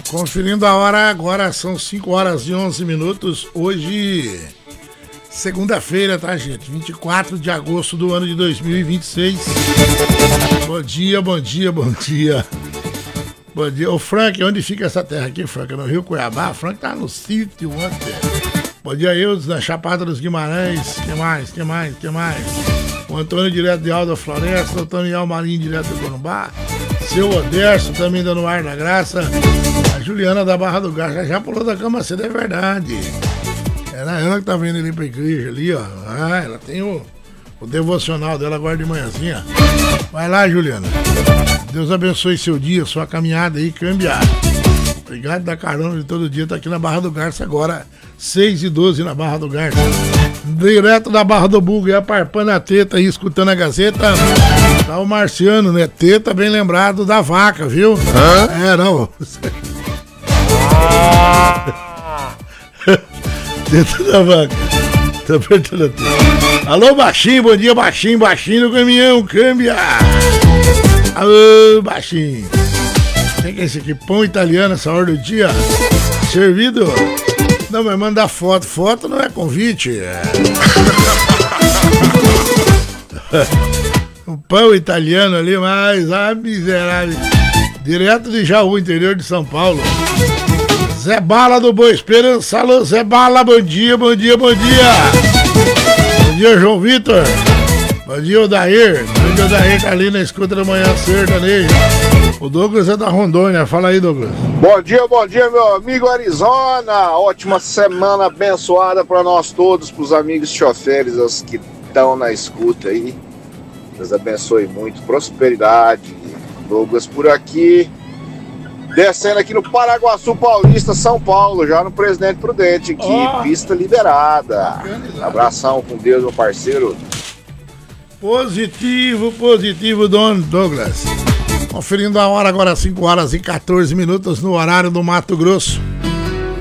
Conferindo a hora, agora são 5 horas e 11 minutos. Hoje, segunda-feira, tá, gente? 24 de agosto do ano de 2026. Bom dia, bom dia, bom dia. Bom dia. Ô, Frank, onde fica essa terra aqui, Frank? No Rio Cuiabá? Frank tá no sítio ontem. Bom dia, Eudes, na Chapada dos Guimarães. Que mais? O Antônio, direto de Alda Floresta. O Antônio Marinho, direto do Corumbá. Seu Oderso, também dando ar da graça. A Juliana da Barra do Garça já pulou da cama cedo, é verdade. Era ela que tá vindo ali pra igreja ali, ó. Ah, ela tem o devocional dela agora de manhãzinha. Vai lá, Juliana. Deus abençoe seu dia, sua caminhada aí, cambiar. Obrigado da carona de todo dia, tá aqui na Barra do Garça agora, 6h12 na Barra do Garça. Direto da Barra do Bugo, e aparpando a teta aí, escutando a Gazeta. Tá o Marciano, né? Teta bem lembrado da vaca, viu? Hã? É, não. Teta da vaca. Tá apertando a teta. Alô, baixinho, bom dia, baixinho no caminhão, câmbia. Alô, baixinho. Quem que é esse aqui? Pão italiano essa hora do dia? Servido? Não, mas manda foto. Foto não é convite. O pão italiano ali, mas miserável. Direto de Jaú, interior de São Paulo. Zé Bala do Boa Esperança. Alô, Zé Bala, bom dia. Bom dia, João Vitor. Bom dia, Odair. Bom dia, Odair, tá ali na escuta da manhã sertaneja. O Douglas é da Rondônia. Fala aí, Douglas. Bom dia, meu amigo Arizona. Ótima semana abençoada para nós todos, para os amigos chofers, os que estão na escuta aí. Deus abençoe muito. Prosperidade. Douglas por aqui. Descendo aqui no Paraguaçu Paulista, São Paulo, já no Presidente Prudente aqui. Pista liberada. Abração com Deus, meu parceiro. Positivo, Dom Douglas. Conferindo a hora agora, 5 horas e 14 minutos no horário do Mato Grosso.